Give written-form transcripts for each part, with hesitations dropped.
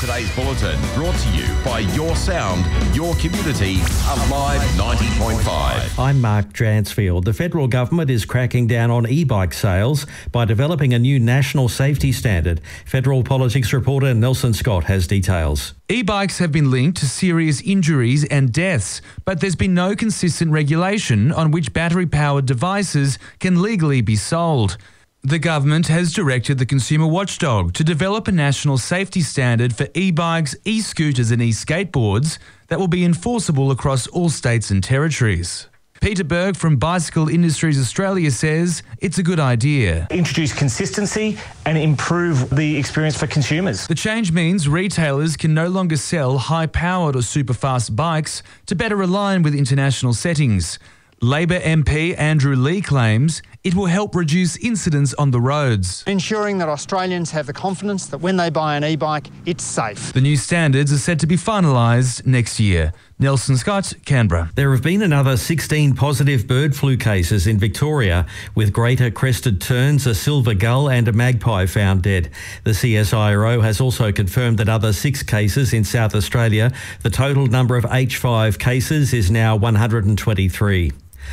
Today's bulletin brought to you by Your Sound, Your Community, Alive 90.5. I'm Mark Dransfield. The federal government is cracking down on e-bike sales by developing a new national safety standard. Federal politics reporter Nelson Scott has details. E-bikes have been linked to serious injuries and deaths, but there's been no consistent regulation on which battery-powered devices can legally be sold. The government has directed the consumer watchdog to develop a national safety standard for e-bikes, e-scooters and e-skateboards that will be enforceable across all states and territories. Peter Berg from Bicycle Industries Australia says it's a good idea. Introduce consistency and improve the experience for consumers. The change means retailers can no longer sell high-powered or super-fast bikes to better align with international settings. Labor MP Andrew Lee claims it will help reduce incidents on the roads. Ensuring that Australians have the confidence that when they buy an e-bike, it's safe. The new standards are set to be finalised next year. Nelson Scott, Canberra. There have been another 16 positive bird flu cases in Victoria, with greater crested terns, a silver gull and a magpie found dead. The CSIRO has also confirmed that other 6 cases in South Australia. The total number of H5 cases is now 123.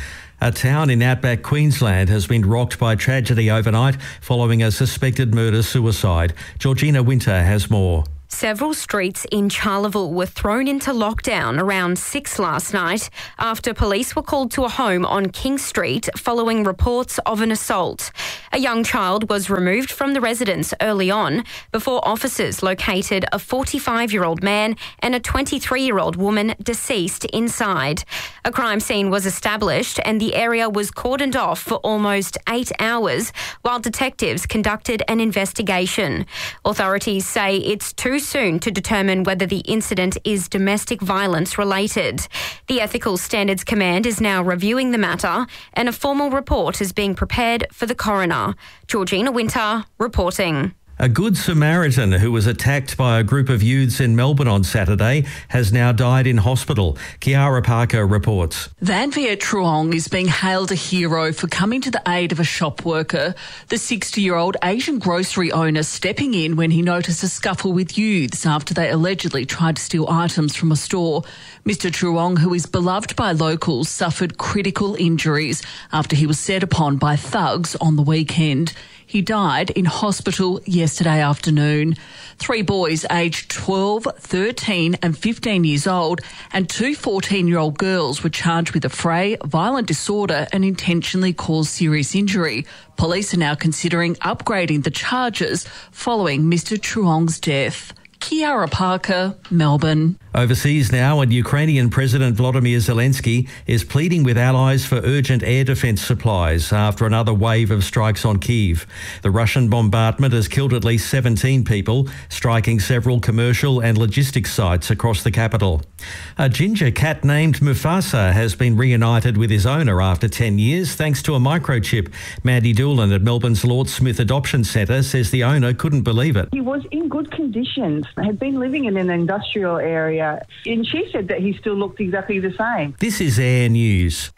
A town in outback Queensland has been rocked by tragedy overnight following a suspected murder-suicide. Georgina Winter has more. Several streets in Charleville were thrown into lockdown around 6 last night after police were called to a home on King Street following reports of an assault. A young child was removed from the residence early on before officers located a 45-year-old man and a 23-year-old woman deceased inside. A crime scene was established and the area was cordoned off for almost 8 hours while detectives conducted an investigation. Authorities say it's too soon to determine whether the incident is domestic violence related. The Ethical Standards Command is now reviewing the matter and a formal report is being prepared for the coroner. Georgina Winter reporting. A Good Samaritan who was attacked by a group of youths in Melbourne on Saturday has now died in hospital. Kiara Parker reports. Vanvia Truong is being hailed a hero for coming to the aid of a shop worker, the 60-year-old Asian grocery owner stepping in when he noticed a scuffle with youths after they allegedly tried to steal items from a store. Mr Truong, who is beloved by locals, suffered critical injuries after he was set upon by thugs on the weekend. He died in hospital yesterday afternoon. 3 boys aged 12, 13 and 15 years old and 2 14-year-old girls were charged with affray, violent disorder and intentionally caused serious injury. Police are now considering upgrading the charges following Mr Truong's death. Kiara Parker, Melbourne. Overseas now, and Ukrainian President Volodymyr Zelensky is pleading with allies for urgent air defence supplies after another wave of strikes on Kyiv. The Russian bombardment has killed at least 17 people, striking several commercial and logistics sites across the capital. A ginger cat named Mufasa has been reunited with his owner after 10 years thanks to a microchip. Mandy Doolan at Melbourne's Lord Smith Adoption Centre says the owner couldn't believe it. He was in good conditions, had been living in an industrial area, and she said that he still looked exactly the same. This is Air News.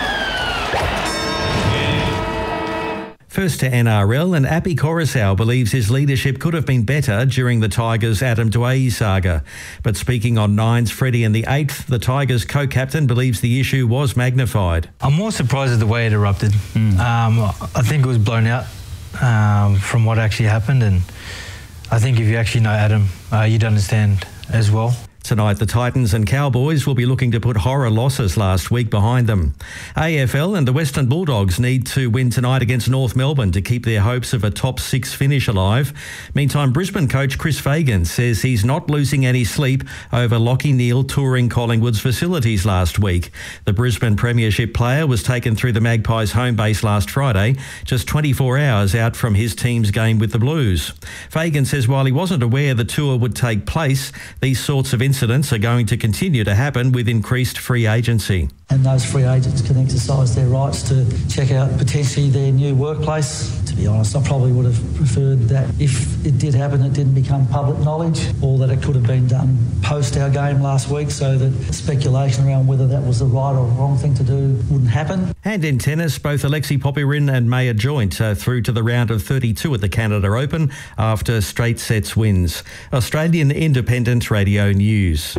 First to NRL, and Api Coruscant believes his leadership could have been better during the Tigers' Adam Doueihi saga. But speaking on Nine's Freddie and the Eighth, the Tigers' co-captain believes the issue was magnified. I'm more surprised at the way it erupted. I think it was blown out from what actually happened, and I think if you actually know Adam, you'd understand as well. Tonight, the Titans and Cowboys will be looking to put horror losses last week behind them. AFL and the Western Bulldogs need to win tonight against North Melbourne to keep their hopes of a top 6 finish alive. Meantime, Brisbane coach Chris Fagan says he's not losing any sleep over Lachie Neale touring Collingwood's facilities last week. The Brisbane Premiership player was taken through the Magpies' home base last Friday, just 24 hours out from his team's game with the Blues. Fagan says while he wasn't aware the tour would take place, these sorts of incidents are going to continue to happen with increased free agency. and those free agents can exercise their rights to check out potentially their new workplace. To be honest, I probably would have preferred that if it did happen, it didn't become public knowledge, or that it could have been done post our game last week, so that speculation around whether that was the right or wrong thing to do wouldn't happen. And in tennis, both Alexei Popyrin and Maya Joint are through to the round of 32 at the Canada Open after straight sets wins. Australian Independent Radio News.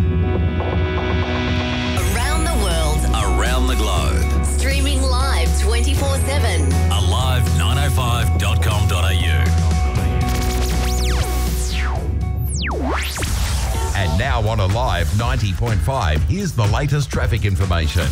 Around the world. Around the globe. Streaming live 24/7. Alive905.com.au. And now on Alive 90.5, here's the latest traffic information.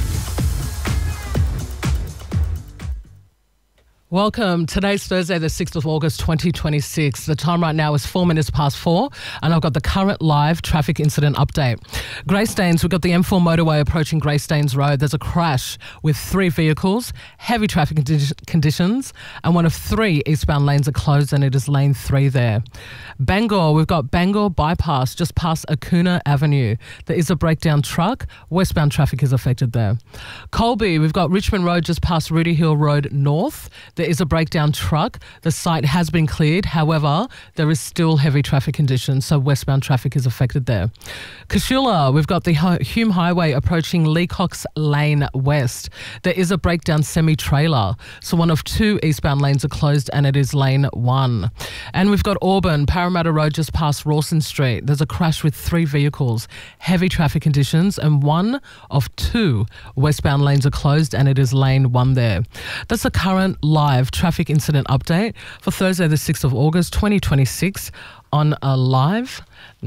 Welcome. Today's Thursday, the 6th of August, 2026. The time right now is 4 minutes past 4, and I've got the current live traffic incident update. Greystanes, we've got the M4 motorway approaching Greystanes Road. There's a crash with 3 vehicles, heavy traffic conditions, and one of 3 eastbound lanes are closed, and it is lane 3 there. Bangor, we've got Bangor bypass just past Acuna Avenue. There is a breakdown truck. Westbound traffic is affected there. Colby, we've got Richmond Road just past Rudy Hill Road North. There is a breakdown truck. The site has been cleared. However, there is still heavy traffic conditions, so westbound traffic is affected there. Cashula, we've got the Hume Highway approaching Leacock's Lane West. There is a breakdown semi-trailer, so one of 2 eastbound lanes are closed, and it is lane 1. And we've got Auburn, Parramatta Road just past Rawson Street. There's a crash with 3 vehicles, heavy traffic conditions, and one of 2 westbound lanes are closed, and it is lane 1 there. That's the current live traffic incident update for Thursday, the 6th of August, 2026 on Alive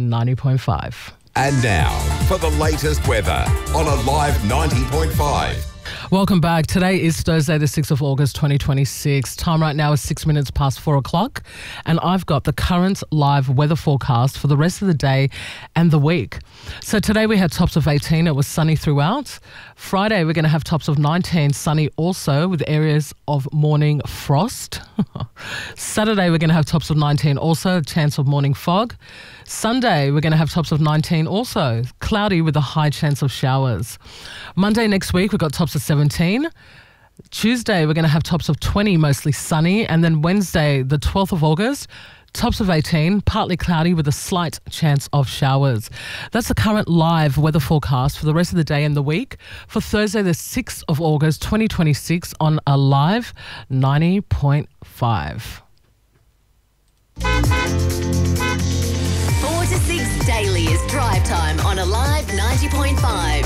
90.5. And now for the latest weather on Alive 90.5. Welcome back. Today is Thursday, the 6th of August, 2026. Time right now is 6 minutes past 4 o'clock, and I've got the current live weather forecast for the rest of the day and the week. So today we had tops of 18. It was sunny throughout. Friday, we're going to have tops of 19, sunny also with areas of morning frost. Saturday, we're going to have tops of 19 also, a chance of morning fog. Sunday, we're going to have tops of 19 also, cloudy with a high chance of showers. Monday next week, we've got tops of 17. Tuesday, we're going to have tops of 20, mostly sunny. And then Wednesday, the 12th of August, tops of 18, partly cloudy with a slight chance of showers. That's the current live weather forecast for the rest of the day and the week for Thursday, the 6th of August, 2026 on Alive 90.5. 4 to 6 daily is drive time on Alive 90.5.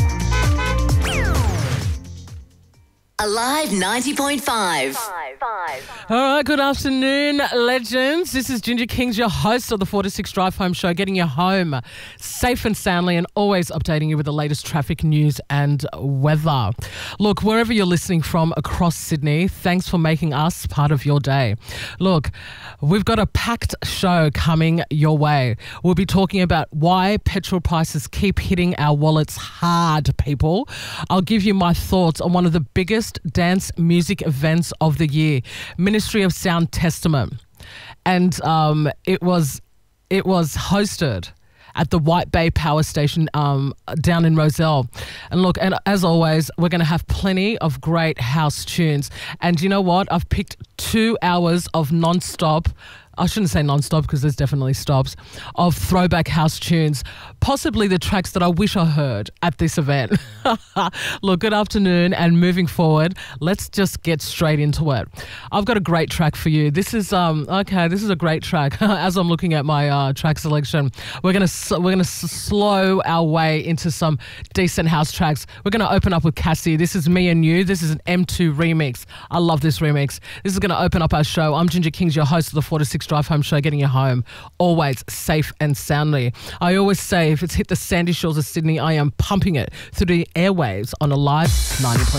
Alive 90.5. All right, good afternoon, legends. This is Ginger Kings, your host of the 4 to 6 Drive Home Show, getting you home safe and soundly and always updating you with the latest traffic news and weather. Look, wherever you're listening from across Sydney, thanks for making us part of your day. Look, we've got a packed show coming your way. We'll be talking about why petrol prices keep hitting our wallets hard, people. I'll give you my thoughts on one of the biggest dance music events of the year, Ministry of Sound Testament, and it was hosted at the White Bay Power Station down in Rozelle. And look, and as always, we're going to have plenty of great house tunes. And you know what? I've picked 2 hours of non-stop. I shouldn't say non-stop because there's definitely stops, of throwback house tunes, possibly the tracks that I wish I heard at this event. Look, good afternoon, and moving forward, let's just get straight into it. I've got a great track for you. This is this is a great track. As I'm looking at my track selection, we're gonna slow our way into some decent house tracks. We're gonna open up with Cassie. This is Me and You. This is an M2 remix. I love this remix. This is gonna open up our show. I'm Ginger Kings, your host of the 4 to 6 Drive Home Show, getting you home always safe and soundly. I always say if it's hit the sandy shores of Sydney, I am pumping it through the airwaves on Alive 90.5.